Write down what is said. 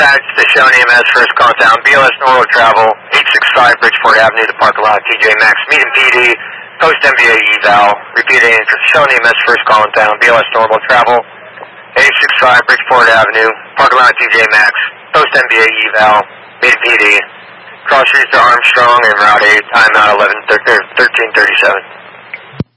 dispatch to Shown EMS, first call down. BLS normal travel, 865 Bridgeport Avenue, the parking lot, TJ Maxx, meeting PD, post MBA eval. Repeating, Shown EMS, first call down. BLS normal travel, 865 Bridgeport Avenue, parking lot, TJ Maxx, post MBA eval, meeting PD. Cross streets to Armstrong and Route 8, time out 1337.